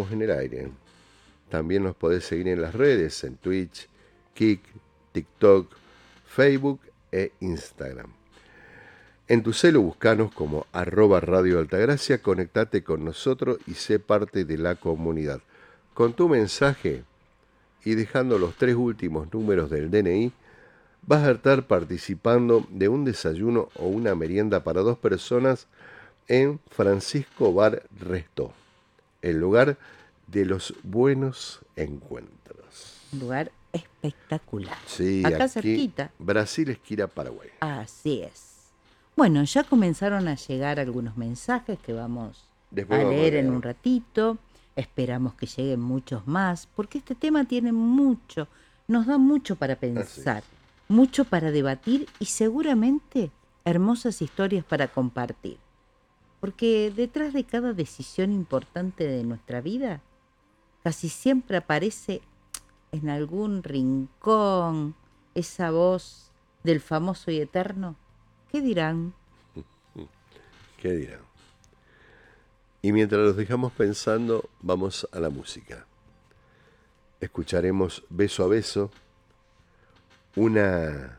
estamos en el aire. También nos podés seguir en las redes, en Twitch, Kik, TikTok, Facebook e Instagram. En tu celu buscanos como @Radio Altagracia, conectate con nosotros y sé parte de la comunidad. Con tu mensaje y dejando los 3 últimos números del DNI, vas a estar participando de un desayuno o una merienda para 2 personas en Francisco Bar Resto, el lugar de los buenos encuentros. Un lugar espectacular. Sí, Acá aquí, cerquita. Brasil, esquina Paraguay. Así es. Bueno, ya comenzaron a llegar algunos mensajes que vamos Después a vamos a leer leer. en un ratito. Esperamos que lleguen muchos más, porque este tema tiene mucho, nos da mucho para pensar, mucho para debatir y seguramente hermosas historias para compartir. Porque detrás de cada decisión importante de nuestra vida, casi siempre aparece en algún rincón esa voz del famoso y eterno: ¿qué dirán? ¿Qué dirán? Y mientras los dejamos pensando, vamos a la música. Escucharemos Beso a Beso, una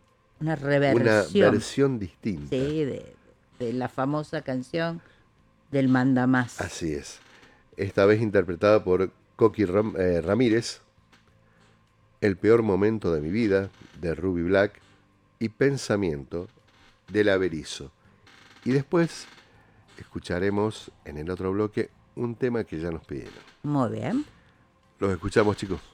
versión distinta. Sí, de la famosa canción del Mandamás. Así es. Esta vez interpretada por Coqui Ramírez, El peor momento de mi vida, de Ruby Black, y Pensamiento, del Averizo. Y después escucharemos en el otro bloque un tema que ya nos pidieron. Muy bien. Los escuchamos, chicos.